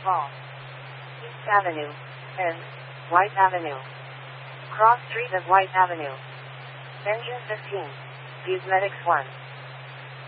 Mall, East Avenue, and White Avenue. Cross Street of White Avenue. Engine 15. Fusmetics 1.